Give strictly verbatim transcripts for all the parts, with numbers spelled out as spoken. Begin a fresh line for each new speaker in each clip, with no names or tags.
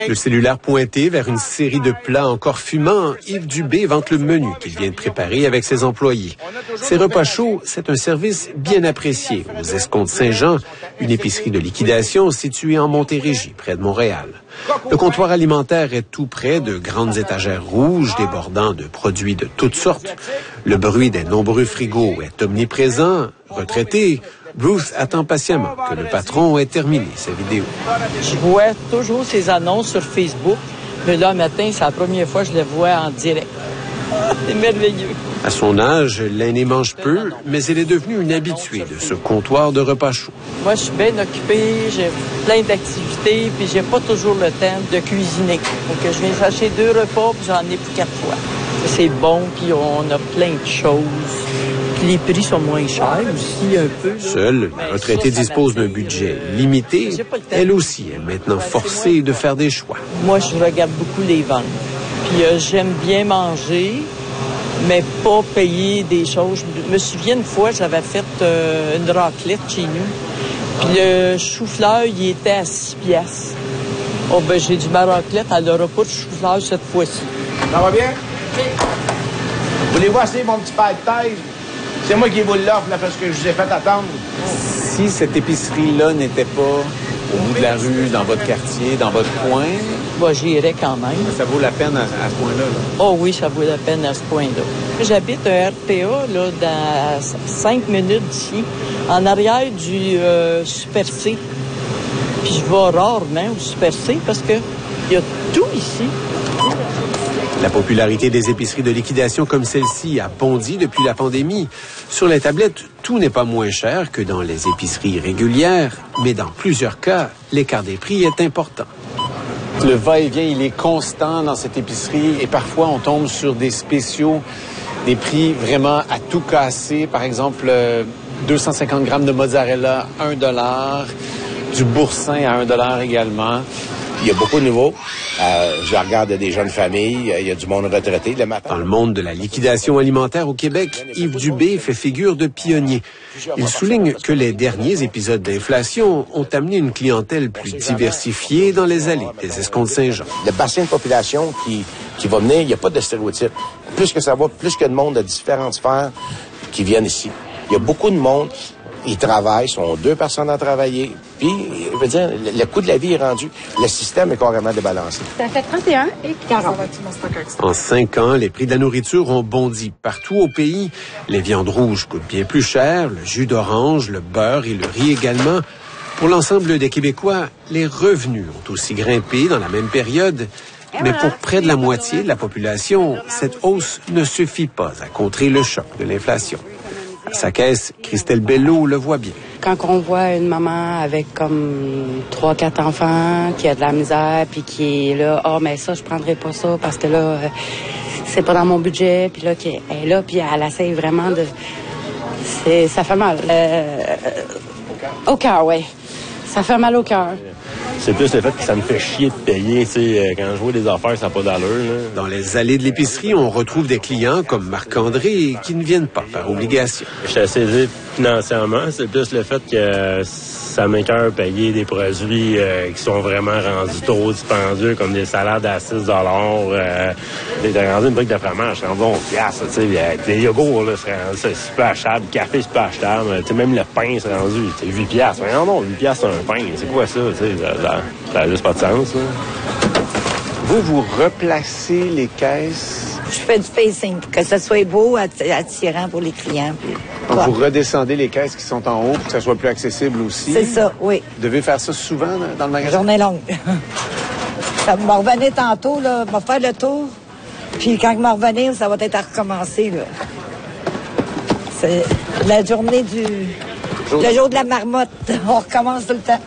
Le cellulaire pointé vers une série de plats encore fumants, Yves Dubé vante le menu qu'il vient de préparer avec ses employés. Ces repas chauds, c'est un service bien apprécié aux Escomptes-Saint-Jean, une épicerie de liquidation située en Montérégie, près de Montréal. Le comptoir alimentaire est tout près de grandes étagères rouges débordant de produits de toutes sortes. Le bruit des nombreux frigos est omniprésent. Retraité, Bruce attend patiemment que le patron ait terminé sa vidéo.
Je vois toujours ces annonces sur Facebook, mais là, matin, c'est la première fois que je les vois en direct. C'est merveilleux.
À son âge, l'aînée mange peu, mais elle est devenue une habituée de ce comptoir de repas chauds.
Moi, je suis bien occupée, j'ai plein d'activités, puis j'ai pas toujours le temps de cuisiner. Donc, je viens chercher deux repas, puis j'en ai pour quatre fois. C'est bon, puis on a plein de choses. Puis les prix sont moins chers aussi, un peu. Là.
Seule, la retraitée dispose d'un budget limité. Elle aussi est maintenant forcée de faire des choix.
Moi, je regarde beaucoup les ventes. Puis euh, j'aime bien manger, mais pas payer des choses. Je me souviens une fois, j'avais fait euh, une raclette chez nous. Puis le chou-fleur, il était à six piastres. Oh ben j'ai dit, ma raclette, elle n'aura pas de chou-fleur cette fois-ci.
Ça va bien? Oui. Voulez-vous essayer mon petit pas de taille? C'est moi qui vous l'offre, là, parce que je vous ai fait attendre.
Si cette épicerie-là n'était pas au bout de la rue, dans votre quartier, dans votre coin...
Bah, j'irais quand même.
Ça vaut la peine à, à ce point-là, là?
Oh oui, ça vaut la peine à ce point-là. J'habite un R P A, là, dans cinq minutes d'ici, en arrière du euh, Super C. Puis je vais rarement au Super C parce que il y a tout ici.
La popularité des épiceries de liquidation comme celle-ci a bondi depuis la pandémie. Sur les tablettes, tout n'est pas moins cher que dans les épiceries régulières, mais dans plusieurs cas, l'écart des prix est important.
Le va-et-vient, il est constant dans cette épicerie et parfois on tombe sur des spéciaux, des prix vraiment à tout casser. Par exemple, euh, deux cent cinquante grammes de mozzarella, un dollar, du boursin à un dollar également.
Il y a beaucoup de nouveaux. Euh, je regarde des jeunes familles, il y a du monde retraité le matin.
Dans le monde de la liquidation alimentaire au Québec, Yves Dubé fait figure de pionnier. Il souligne que les derniers épisodes d'inflation ont amené une clientèle plus diversifiée dans les allées des Escomptes-Saint-Jean.
Le bassin de population qui, qui va venir, il n'y a pas de stéréotype. Plus que ça va, plus que de monde de différentes sphères qui viennent ici. Il y a beaucoup de monde. Ils travaillent, sont deux personnes à travailler. Puis, je veux dire, le, le coût de la vie est rendu. Le système est carrément débalancé.
Ça fait trente et un et quarante.
En cinq ans, les prix de la nourriture ont bondi partout au pays. Les viandes rouges coûtent bien plus cher, le jus d'orange, le beurre et le riz également. Pour l'ensemble des Québécois, les revenus ont aussi grimpé dans la même période. Mais pour près de la moitié de la population, cette hausse ne suffit pas à contrer le choc de l'inflation. À sa caisse, Christelle Bello le voit bien.
Quand on voit une maman avec comme trois, quatre enfants, qui a de la misère, puis qui est là, ah, oh, mais ça, je prendrais pas ça parce que là, euh, c'est pas dans mon budget, puis là, qui est là, puis elle essaie vraiment de... C'est, ça fait mal. Euh, au cœur, oui. Ça fait mal au cœur.
C'est plus le fait que ça me fait chier de payer. Tu sais, quand je vois des affaires, ça n'a pas d'allure. Là.
Dans les allées de l'épicerie, on retrouve des clients comme Marc-André qui ne viennent pas par obligation.
Je suis assez aidé financièrement. C'est plus le fait que ça m'écoeure payer des produits euh, qui sont vraiment rendus trop dispendieux, comme des salades à six dollars. Euh, j'ai rendu une brique de fromage, c'est rendu onze piastres. Tu sais, des yogourts, là, c'est super achetable. Le café, c'est super achetable. Tu sais, même le pain, c'est rendu huit piastres. Non, non, huit piastres, c'est un pain. C'est quoi ça? Tu sais, ça n'a juste pas de sens. Là.
Vous, vous replacez les caisses?
Je fais du facing pour que ça soit beau, attirant pour les clients. Puis,
Donc,
voilà.
vous redescendez les caisses qui sont en haut pour que ça soit plus accessible aussi?
C'est ça, oui.
Vous devez faire ça souvent dans le magasin?
Journée longue. Ça va me revenir tantôt, là, va faire le tour. Puis quand je vais revenir, ça va être à recommencer, là. C'est la journée du... Jour le jour de la marmotte. On recommence tout le temps.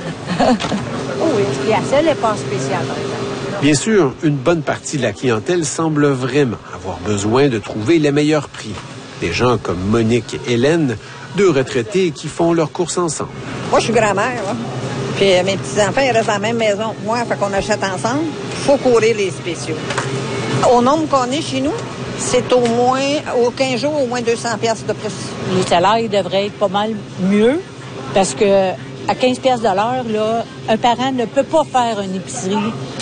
Oh oui, puis la selle n'est pas spéciale.
Bien sûr, une bonne partie de la clientèle semble vraiment avoir besoin de trouver les meilleurs prix. Des gens comme Monique et Hélène, deux retraités qui font leurs courses ensemble.
Moi, je suis grand-mère, là. Puis euh, mes petits-enfants, ils restent dans la même maison que moi, fait qu'on achète ensemble. Il faut courir les spéciaux. Au nombre qu'on est chez nous, c'est au moins, au quinze jours, au moins deux cents piastres de plus.
Les salaires devraient être pas mal mieux parce que à quinze piastres de l'heure, là, un parent ne peut pas faire une épicerie